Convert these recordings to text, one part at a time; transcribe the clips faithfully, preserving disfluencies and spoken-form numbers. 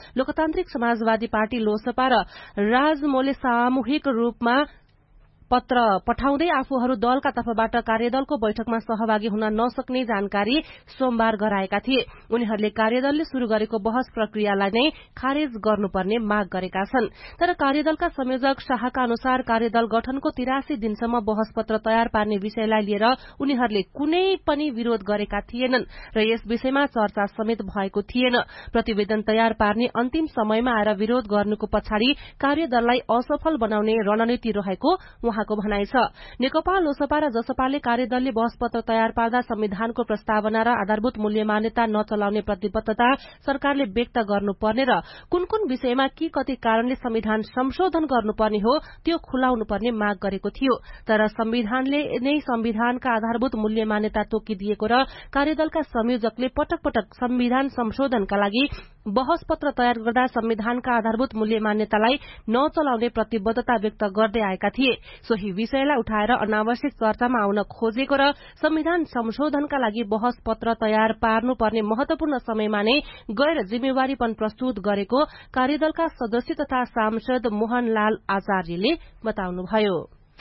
लोकतान्त्रिक समाजवादी पार्टी लोसपा र राजमोले सामूहिक रूपमा पत्र पठाउँदै आफूहरू दलका तर्फबाट कार्यदलको बैठकमा सहभागी हुन नसक्ने जानकारी सोमबार गराएका थिए। उनीहरूले कार्यदलले शुरू गरेको बहस प्रक्रियालाई नै खारेज गर्नुपर्ने माग गरेका छन्। तर कार्यदलका संयोजक शाहका अनुसार कार्यदल गठनको तिरासी दिनसम्म बहस पत्र तयार पार्ने विषयलाई लिएर उनीहरूले कुनै पनि विरोध गरेका थिएनन् र यस विषयमा चर्चा समेत भएको थिएन। प्रतिवेदन तयार पार्ने अन्तिम समयमा आएर विरोध गर्नुको पछाडि कार्यदललाई असफल बनाउने रणनीति रहेको उहाँको भनाइ छ। नेकपा लोसपा र जसपाले कार्यदलले बहसपत्र तयार पार्दा संविधानको प्रस्तावना र आधारभूत मूल्य मान्यता नचलाउने प्रतिबद्धता सरकारले व्यक्त गर्नुपर्ने र कुन कुन विषयमा के कति कारणले संविधान संशोधन गर्नुपर्ने हो त्यो खुलाउनुपर्ने माग गरेको थियो। तर संविधानले नै संविधानका आधारभूत मूल्य मान्यता तोकिदिएको र कार्यदलका संयोजकले पटक पटक संविधान संशोधनका लागि बहस पत्र तयार गर्दा संविधानका आधारभूत मूल्य मान्यतालाई नचलाउने प्रतिबद्धता व्यक्त गर्दै आएका थिए। सोही विषयलाई उठाएर अनावश्यक चर्चामा आउन खोजेको र संविधान संशोधनका लागि बहस पत्र तयार पार्नुपर्ने महत्वपूर्ण समयमा नै गैर जिम्मेवारीपन प्रस्तुत गरेको कार्यदलका सदस्य तथा सांसद मोहनलाल आचार्यले बताउनुभयो।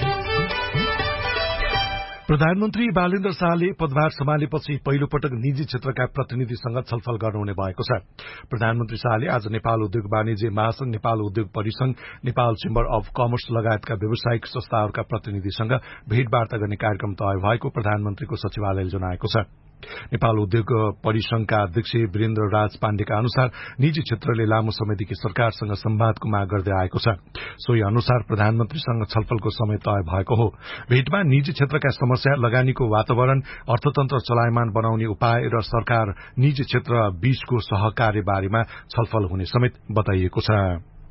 प्रधानमन्त्री बालेन्द्र शाहले पदभार सम्हालेपछि पहिलो पटक निजी क्षेत्रका प्रतिनिधिसँग छलफल गर्नुहुने भएको छ। प्रधानमन्त्री शाहले आज नेपाल उद्योग वाणिज्य महासंघ, नेपाल उद्योग परिसंघ, नेपाल चेम्बर अफ कमर्स लगायतका व्यावसायिक संस्थाहरूका प्रतिनिधिसँग भेटवार्ता गर्ने कार्यक्रम तय भएको प्रधानमन्त्रीको सचिवालयले जनाएको छ। नेपाल उद्योग परिसंघका अध्यक्ष वीरेन्द्र राज पाण्डेका अनुसार निजी क्षेत्रले लामो समयदेखि सरकारसँग संवादको माग गर्दै आएको छ। सोही अनुसार प्रधानमन्त्रीसँग छलफलको समय तय भएको हो। भेटमा निजी क्षेत्रका समस्या, लगानीको वातावरण, अर्थतन्त्र चलायमान बनाउने उपाय र सरकार निजी क्षेत्र बीचको सहकार्य बारेमा छलफल हुने समेत बताइएको छ।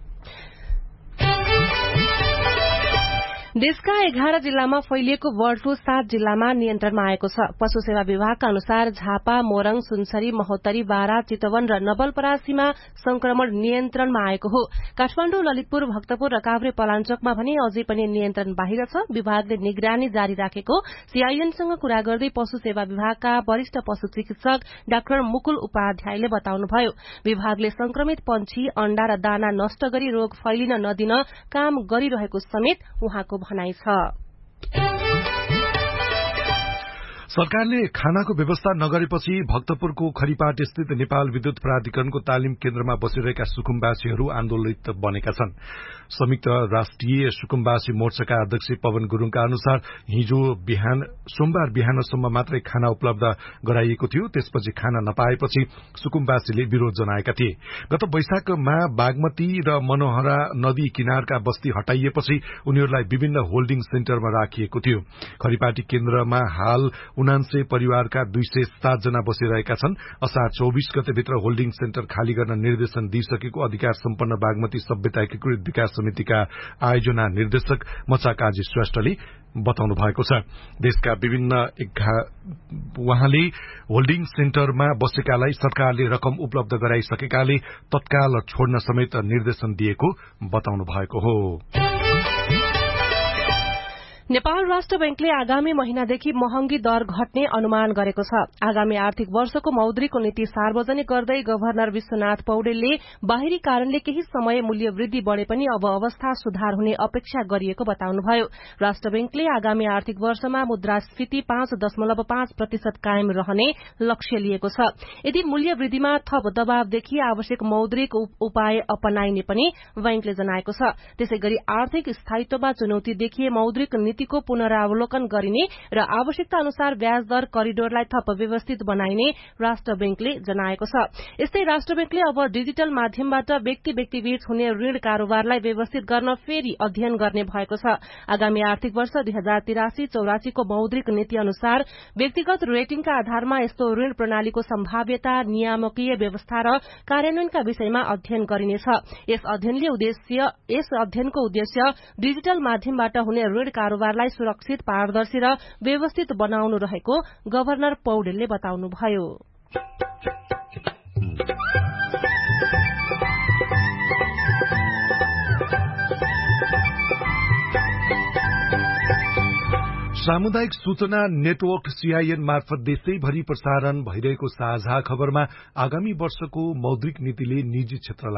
देशका एघार जिल्लामा फैलिएको बर्ड फ्लू सात जिल्लामा नियन्त्रणमा आएको छ। पशु सेवा विभागका अनुसार झापा, मोरङ, सुनसरी, महोत्तरी, बारा, चितवन र नवलपरासीमा संक्रमण नियन्त्रणमा आएको हो। काठमाडौँ, ललितपुर, भक्तपुर र काभ्रे पलाञ्चोकमा भने अझै पनि नियन्त्रण बाहिर छ। विभागले निगरानी जारी राखेको सीआईएनसँग कुरा गर्दै पशु सेवा विभागका वरिष्ठ पशु चिकित्सक डाक्टर मुकुल उपाध्यायले बताउनुभयो। विभागले संक्रमित पंक्षी, अण्डा र दाना नष्ट गरी रोग फैलिन नदिन काम गरिरहेको समेत उहाँको भनाइ छ। सरकारले खानाको व्यवस्था नगरेपछि भक्तपुरको खरीपाट स्थित नेपाल विद्युत प्राधिकरणको तालिम केन्द्रमा बसिरहेका सुकुम्बासीहरू आन्दोलित बनेका छन्। संयुक्त राष्ट्रिय सुकुम्बासी मोर्चाका अध्यक्ष पवन गुरूङका अनुसार हिजो बिहान सोमबार बिहानसम्म मात्रै खाना उपलब्ध गराइएको थियो। त्यसपछि खाना नपाएपछि सुकुम्बासीले विरोध जनाएका थिए। गत वैशाखमा बागमती र मनोहरा नदी किनारका बस्ती हटाइएपछि उनीहरूलाई विभिन्न होल्डिङ सेन्टरमा राखिएको थियो। खरीपाटी केन्द्रमा हाल उनान्सय परिवारका दुई सय सात जना बसिरहेका छन्। असार चौबिस गतेभित्र होल्डिङ सेन्टर खाली गर्न निर्देशन दिइसकेको अधिकार सम्पन्न बागमती सभ्यता एकीकृत विकास समितिका आयोजना निर्देशक मचा काजी श्रेष्ठले बताउनु भएको छ। देशका विभिन्न उहाँले होल्डिङ सेन्टरमा बसेकालाई सरकारले रकम उपलब्ध गराइसकेकाले तत्काल छोड्न समेत निर्देशन दिएको बताउनु भएको हो। नेपाल राष्ट्र बैंकले आगामी महिनादेखि महँगी दर घट्ने अनुमान गरेको छ। आगामी आर्थिक वर्षको मौद्रिक नीति सार्वजनिक गर्दै गभर्नर विश्वनाथ पौडेलले बाहिरी कारणले केही समय मूल्य वृद्धि बढ़े पनि अब अवस्था सुधार हुने अपेक्षा गरिएको बताउनुभयो। राष्ट्र बैंकले आगामी आर्थिक वर्षमा मुद्रास्फीति पाँच दशमलव पाँच प्रतिशत कायम रहने लक्ष्य लिएको छ। यदि मूल्य वृद्धिमा थप दबाव देखिए आवश्यक मौद्रिक उपाय अपनाइने पनि बैंकले जनाएको छ। त्यसैगरी आर्थिक स्थायित्वमा चुनौती देखिए मौद्रिक नीतिको पुनरावलोकन गरिने र आवश्यकता अनुसार ब्याज दर करिडोरलाई थप व्यवस्थित बनाइने राष्ट्र बैंकले जनाएको छ। यस्तै राष्ट्र बैंकले अब डिजिटल माध्यमबाट व्यक्ति व्यक्तिबीच हुने ऋण कारोबारलाई व्यवस्थित गर्न फेरि अध्ययन गर्ने भएको छ। आगामी आर्थिक वर्ष दुई हजार तिरासी चौरासी को मौद्रिक नीति अनुसार व्यक्तिगत रेटिङका आधारमा यस्तो ऋण प्रणालीको सम्भाव्यता, नियामकीय व्यवस्था र कार्यान्वयनका विषयमा अध्ययन गरिनेछ। यस अध्ययनले उद्देश्य यस अध्ययनको उद्देश्य डिजिटल माध्यमबाट हुने ऋण कारोबारलाई सुरक्षित, पारदर्शी र व्यवस्थित बनाउनु रहेको गभर्नर पौडेलले बताउनुभयो। सामुदायिक सूचना नेटवर्क सीआईएन मार्फत देशैभरि प्रसारण भइरहेको साझा खबरमा आगामी वर्षको मौद्रिक नीतिले निजी क्षेत्रलाई